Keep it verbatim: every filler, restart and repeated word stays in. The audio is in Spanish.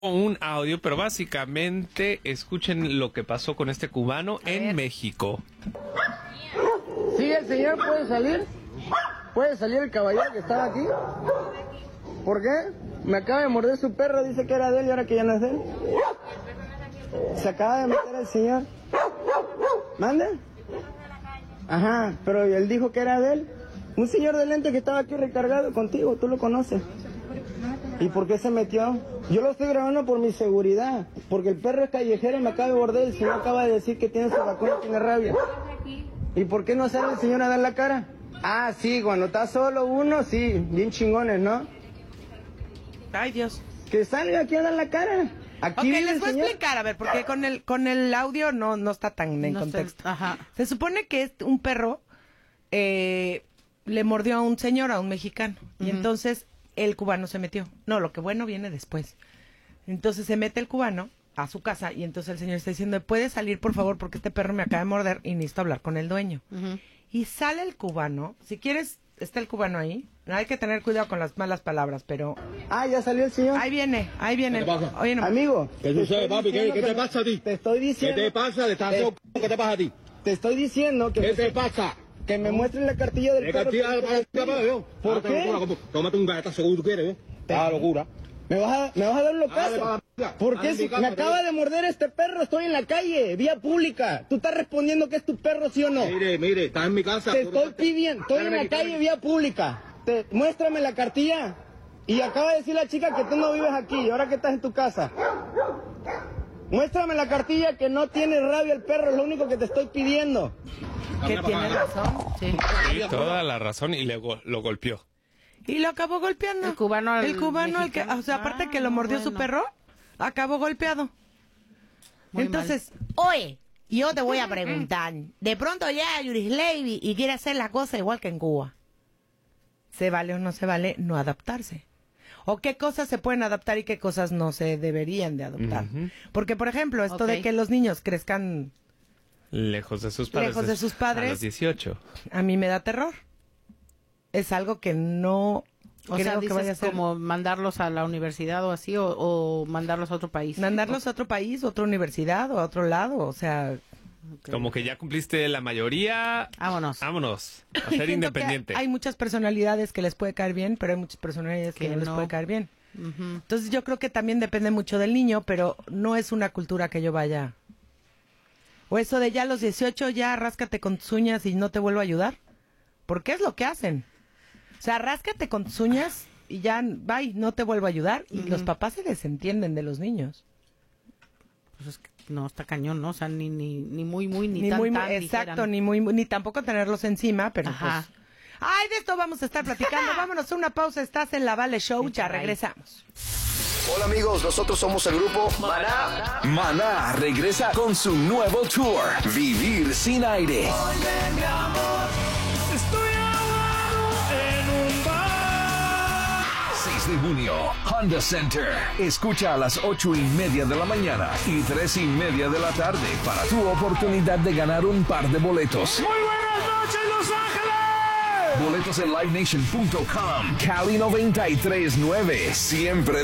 un audio, pero básicamente escuchen lo que pasó con este cubano en México. Sí, el señor puede salir. ¿Puede salir el caballero que estaba aquí? ¿Por qué? Me acaba de morder su perro, dice que era de él y ahora que ya no es de él. Se acaba de meter el señor. ¿Mande? Ajá, pero él dijo que era de él. Un señor de lente que estaba aquí recargado contigo, tú lo conoces. ¿Y por qué se metió? Yo lo estoy grabando por mi seguridad, porque el perro es callejero y me acaba de morder. El señor acaba de decir que tiene su vacuna y tiene rabia. ¿Y por qué no sale el señor a dar la cara? Ah, sí, cuando está solo uno, sí, bien chingones, ¿no? Ay, Dios. Que salga aquí a dar la cara. Aquí ok, viene les el voy a señor. explicar, a ver, porque con el con el audio no, no está tan en No contexto. sé, ajá. Se supone que es un perro eh, le mordió a un señor, a un mexicano, y Ujú. entonces el cubano se metió. No, lo que bueno viene después. Entonces se mete el cubano a su casa y entonces el señor está diciendo, ¿puede salir por favor? Porque este perro me acaba de morder y necesito hablar con el dueño. Ujú. Y sale el cubano, si quieres, está el cubano ahí. No hay que tener cuidado con las malas palabras, pero Ah, ya salió el señor. ahí viene, ahí viene. ¿Qué pasa? Oye, no, Amigo. ¿Qué te sucede, estoy papi? ¿Qué, diciendo qué que te no- pasa a ti? Te estoy ¿Qué diciendo. te pasa? ¿Le estás te, haciendo c- ¿Qué te pasa a ti? te estoy diciendo que ¿Qué me, te pasa? que me muestres la cartilla del ¿Qué perro. cantidad que- de para para yo? ¿Por Ah, qué? locura, como- Tómate un galleta seguro tú quieres, ¿eh? Ah, locura. ¿Me vas a, me vas a dar un Ah, locazo? le vas a- ¿Por ah, qué en si mi casa, me acaba te- de morder este perro? Estoy en la calle, vía pública. ¿Tú estás respondiendo que es tu perro, sí o no? Mire, mire, estás en mi casa. Te tú- estoy pidiendo, estoy en Espérame la aquí, calle, espérame. vía pública. Te, muéstrame la cartilla. Y acaba de decir la chica que tú no vives aquí, ahora que estás en tu casa. Muéstrame la cartilla que no tiene rabia el perro, es lo único que te estoy pidiendo. que Camina tiene para acá. razón. Sí. Sí, toda la razón y le go- lo golpeó. Y lo acabó golpeando. El cubano al El cubano al que, mexicano. o sea, aparte Ah, que lo mordió su bueno. perro, acabó golpeado. Muy Entonces, oye, yo te voy a preguntar, de pronto ya Yurisley y quiere hacer la cosa igual que en Cuba. ¿Se vale o no se vale no adaptarse? ¿O qué cosas se pueden adaptar y qué cosas no se deberían de adoptar? Ujú. Porque, por ejemplo, esto Ok. de que los niños crezcan, Lejos de sus padres. Lejos de sus padres. A los dieciocho. a mí me da terror. Es algo que no O creo sea, que vaya a dices ser. como mandarlos a la universidad o así, o, o mandarlos a otro país. Mandarlos a otro país, otra universidad o a otro lado, o sea... Ok. Como que ya cumpliste la mayoría. Vámonos. Vámonos. A Siento ser que independiente. Hay muchas personalidades que les puede caer bien, pero hay muchas personalidades que, Que no les no. puede caer bien. Ujú. Entonces yo creo que también depende mucho del niño, pero no es una cultura que yo vaya... O eso de ya a los dieciocho, ya ráscate con tus uñas y no te vuelvo a ayudar. Porque es lo que hacen. O sea, ráscate con tus uñas y ya, bye, no te vuelvo a ayudar. Y Ujú. los papás se desentienden de los niños. Pues es que no, está cañón, ¿no? O sea, ni, ni, ni muy, muy, ni, Ni tan, muy, tan, exacto, dijeran. ni muy, ni tampoco tenerlos encima, pero Ajá. pues... Ay, de esto vamos a estar platicando. Vámonos a una pausa. Estás en la Vale Show. Sí, Ya caray. regresamos. Hola amigos, nosotros somos el grupo Maná. Maná regresa con su nuevo tour, Vivir sin aire. seis de junio, Honda Center. Escucha a las ocho y media de la mañana y tres y media de la tarde para tu oportunidad de ganar un par de boletos. Muy buenas noches, Los Ángeles. Boletos en live nation punto com. Cali noventa y tres punto nueve. Siempre